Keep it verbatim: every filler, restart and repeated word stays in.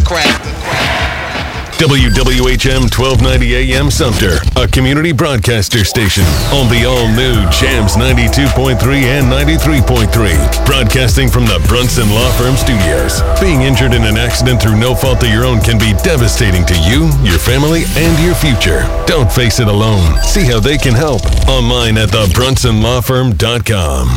craft. W W H M twelve ninety A M Sumter, a community broadcaster station on the all-new Jams ninety-two point three and ninety-three point three. Broadcasting from the Brunson Law Firm Studios. Being injured in an accident through no fault of your own can be devastating to you, your family, and your future. Don't face it alone. See how they can help online at the brunson law firm dot com.